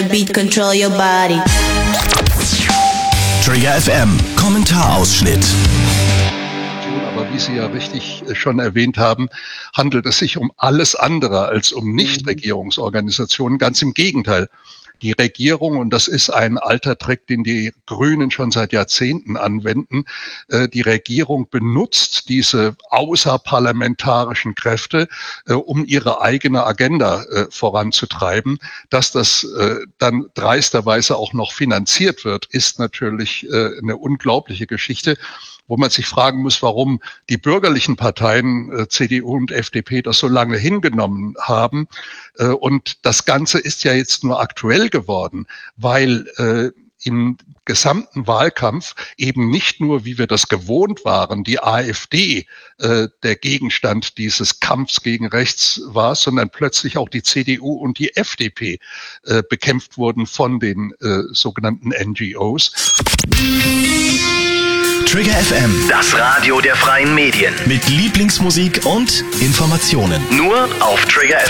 beat control your body. Trigger FM, Kommentarausschnitt. Aber wie Sie ja richtig schon erwähnt haben, handelt es sich um alles andere als um Nichtregierungsorganisationen. Ganz im Gegenteil. Die Regierung, und das ist ein alter Trick, den die Grünen schon seit Jahrzehnten anwenden, die Regierung benutzt diese außerparlamentarischen Kräfte, um ihre eigene Agenda voranzutreiben. Dass das dann dreisterweise auch noch finanziert wird, ist natürlich eine unglaubliche Geschichte, wo man sich fragen muss, warum die bürgerlichen Parteien CDU und FDP das so lange hingenommen haben. Und das Ganze ist ja jetzt nur aktuell geworden, weil im gesamten Wahlkampf eben nicht nur, wie wir das gewohnt waren, die AfD der Gegenstand dieses Kampfs gegen rechts war, sondern plötzlich auch die CDU und die FDP bekämpft wurden von den sogenannten NGOs. Trigger FM, Das Radio der freien Medien. mit Lieblingsmusik und Informationen. Nur auf Trigger FM.